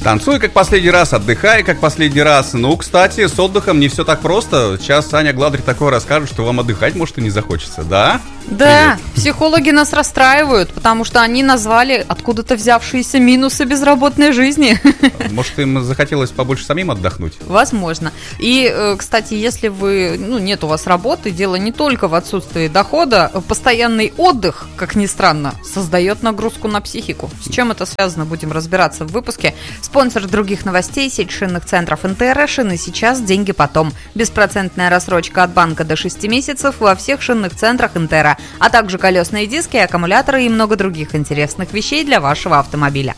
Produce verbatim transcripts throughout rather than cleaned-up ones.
Танцуй как последний раз, отдыхай как последний раз. Ну, кстати, с отдыхом не все так просто. Сейчас Аня Гладри такое расскажет, что вам отдыхать, может, и не захочется, да? Да, привет. Психологи нас расстраивают, потому что они назвали откуда-то взявшиеся минусы безработной жизни. Может, им захотелось побольше самим отдохнуть? Возможно. И, кстати, если вы, ну, нет у вас работы, дело не только в отсутствии дохода, постоянный отдых, как ни странно, создает нагрузку на психику. С чем это связано, будем разбираться в выпуске. Спонсор других новостей — сеть шинных центров Интера. Шины сейчас, деньги потом. Беспроцентная рассрочка от банка до шести месяцев во всех шинных центрах Интера, а также колесные диски, аккумуляторы и много других интересных вещей для вашего автомобиля.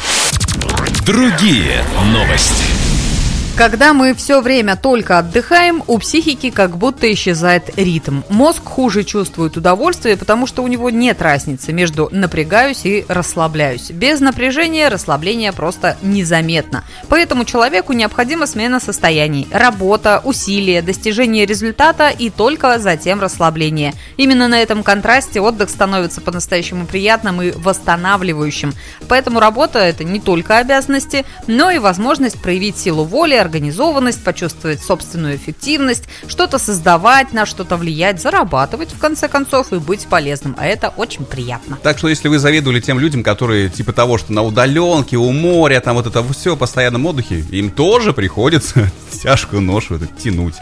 Другие новости. Когда мы все время только отдыхаем, у психики как будто исчезает ритм. Мозг хуже чувствует удовольствие, потому что у него нет разницы между напрягаюсь и расслабляюсь. Без напряжения расслабление просто незаметно. Поэтому человеку необходима смена состояний. Работа, усилия, достижение результата и только затем расслабление. Именно на этом контрасте отдых становится по-настоящему приятным и восстанавливающим. Поэтому работа – это не только обязанности, но и возможность проявить силу воли, организованность, почувствовать собственную эффективность, что-то создавать, на что-то влиять, зарабатывать, в конце концов, и быть полезным. А это очень приятно. Так что, если вы завидовали тем людям, которые типа того, что на удаленке, у моря, там вот это все, в постоянном отдыхе, им тоже приходится тяжкую ношу это тянуть.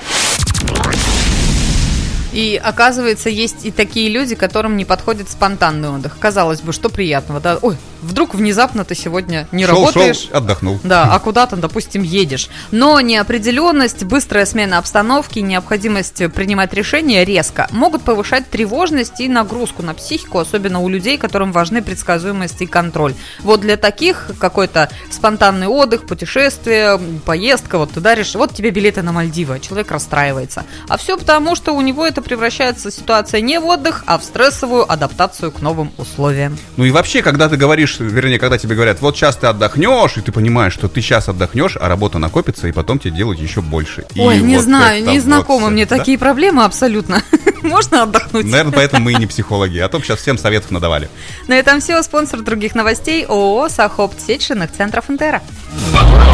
И оказывается, есть и такие люди, которым не подходит спонтанный отдых. Казалось бы, что приятного, да? Ой, вдруг внезапно ты сегодня не шел, работаешь. Шел, отдохнул. Да, а куда-то, допустим, едешь. Но неопределенность, быстрая смена обстановки, необходимость принимать решения резко могут повышать тревожность и нагрузку на психику, особенно у людей, которым важны предсказуемость и контроль. Вот для таких какой-то спонтанный отдых, путешествие, поездка, вот ты даришь, вот тебе билеты на Мальдивы, человек расстраивается. А все потому, что у него это превращается ситуация не в отдых, а в стрессовую адаптацию к новым условиям. Ну и вообще, когда ты говоришь, вернее, когда тебе говорят, вот сейчас ты отдохнешь, и ты понимаешь, что ты сейчас отдохнешь, а работа накопится, и потом тебе делать еще больше. Ой, и не вот знаю, не вот знакомы все, мне да? такие проблемы абсолютно. Можно отдохнуть? Наверное, поэтому мы и не психологи, а то бы сейчас всем советов надавали. На этом все. Спонсор других новостей — ООО «Сахопт», сеть шинных центров Интера.